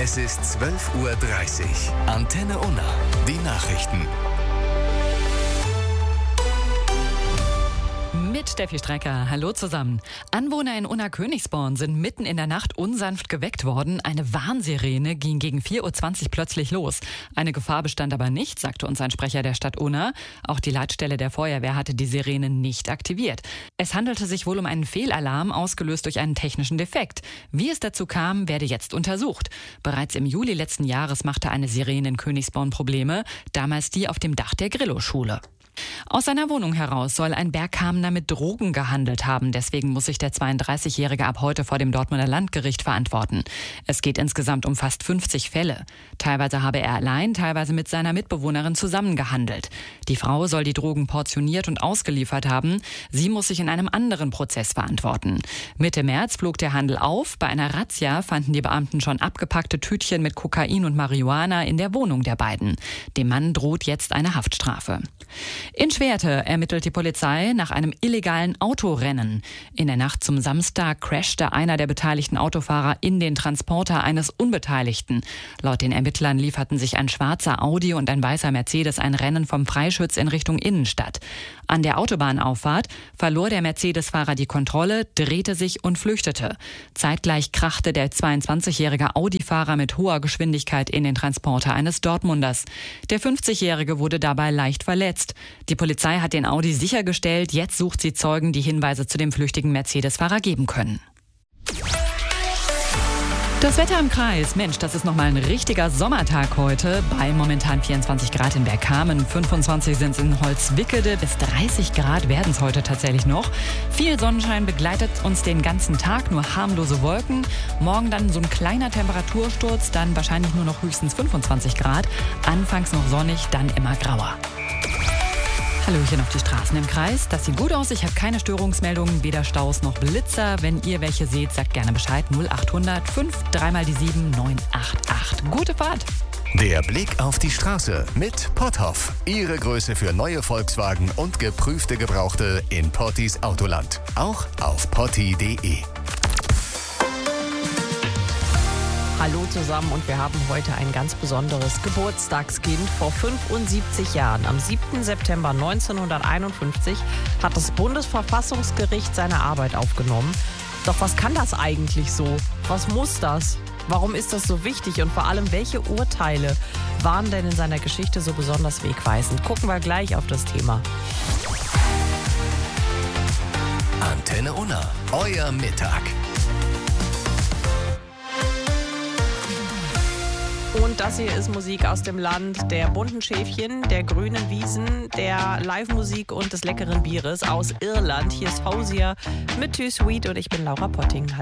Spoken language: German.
Es ist 12:30 Uhr. Antenne Unna. Die Nachrichten. Mit Steffi Strecker. Hallo zusammen. Anwohner in Unna-Königsborn sind mitten in der Nacht unsanft geweckt worden. Eine Warnsirene ging gegen 4:20 Uhr plötzlich los. Eine Gefahr bestand aber nicht, sagte uns ein Sprecher der Stadt Unna. Auch die Leitstelle der Feuerwehr hatte die Sirene nicht aktiviert. Es handelte sich wohl um einen Fehlalarm, ausgelöst durch einen technischen Defekt. Wie es dazu kam, werde jetzt untersucht. Bereits im Juli letzten Jahres machte eine Sirene in Königsborn Probleme, damals die auf dem Dach der Grillo-Schule. Aus seiner Wohnung heraus soll ein Berghamener mit Drogen gehandelt haben. Deswegen muss sich der 32-Jährige ab heute vor dem Dortmunder Landgericht verantworten. Es geht insgesamt um fast 50 Fälle. Teilweise habe er allein, teilweise mit seiner Mitbewohnerin zusammen gehandelt. Die Frau soll die Drogen portioniert und ausgeliefert haben. Sie muss sich in einem anderen Prozess verantworten. Mitte März flog der Handel auf. Bei einer Razzia fanden die Beamten schon abgepackte Tütchen mit Kokain und Marihuana in der Wohnung der beiden. Dem Mann droht jetzt eine Haftstrafe. In Schwerte ermittelt die Polizei nach einem illegalen Autorennen. In der Nacht zum Samstag crashte einer der beteiligten Autofahrer in den Transporter eines Unbeteiligten. Laut den Ermittlern lieferten sich ein schwarzer Audi und ein weißer Mercedes ein Rennen vom Freischütz in Richtung Innenstadt. An der Autobahnauffahrt verlor der Mercedes-Fahrer die Kontrolle, drehte sich und flüchtete. Zeitgleich krachte der 22-jährige Audi-Fahrer mit hoher Geschwindigkeit in den Transporter eines Dortmunders. Der 50-jährige wurde dabei leicht verletzt. Die Polizei hat den Audi sichergestellt. Jetzt sucht sie Zeugen, die Hinweise zu dem flüchtigen Mercedes-Fahrer geben können. Das Wetter im Kreis. Mensch, das ist nochmal ein richtiger Sommertag heute. Bei momentan 24 Grad in Bergkamen, 25 sind es in Holzwickede, bis 30 Grad werden es heute tatsächlich noch. Viel Sonnenschein begleitet uns den ganzen Tag, nur harmlose Wolken. Morgen dann so ein kleiner Temperatursturz, dann wahrscheinlich nur noch höchstens 25 Grad. Anfangs noch sonnig, dann immer grauer. Hallöchen auf die Straßen im Kreis. Das sieht gut aus. Ich habe keine Störungsmeldungen, weder Staus noch Blitzer. Wenn ihr welche seht, sagt gerne Bescheid. 0800 5 3 mal die 7 988. Gute Fahrt. Der Blick auf die Straße mit Potthoff. Ihre Größe für neue Volkswagen und geprüfte Gebrauchte in Pottis Autoland. Auch auf potti.de. Hallo zusammen und wir haben heute ein ganz besonderes Geburtstagskind. Vor 75 Jahren, am 7. September 1951, hat das Bundesverfassungsgericht seine Arbeit aufgenommen. Doch was kann das eigentlich so? Was muss das? Warum ist das so wichtig? Und vor allem, welche Urteile waren denn in seiner Geschichte so besonders wegweisend? Gucken wir gleich auf das Thema. Antenne Unna, euer Mittag. Und das hier ist Musik aus dem Land der bunten Schäfchen, der grünen Wiesen, der Live-Musik und des leckeren Bieres aus Irland. Hier ist Hosier mit Too Sweet und ich bin Laura Potting.